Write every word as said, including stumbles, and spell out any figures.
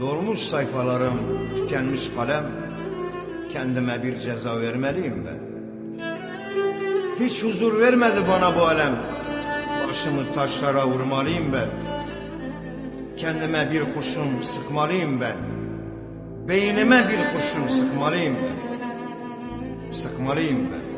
Dolmuş sayfalarım, tükenmiş kalem. Kendime bir ceza vermeliyim ben. Hiç huzur vermedi bana bu alem. Başımı taşlara vurmalıyım ben. Kendime bir kurşun sıkmalıyım ben. Beynime bir kurşun sıkmalıyım ben. Sıkmalıyım ben.